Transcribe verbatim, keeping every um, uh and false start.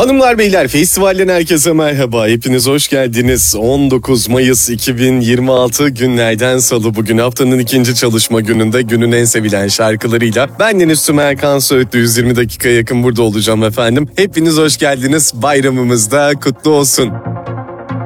Hanımlar beyler, festivalden herkese merhaba. Hepiniz hoş geldiniz. on dokuz Mayıs iki bin yirmi altı günlerden salı, bugün haftanın ikinci çalışma gününde günün en sevilen şarkılarıyla bendeniz Sümer Kan Söğütlü yüz yirmi dakika yakın burada olacağım efendim. Hepiniz hoş geldiniz. Bayramımız da kutlu olsun.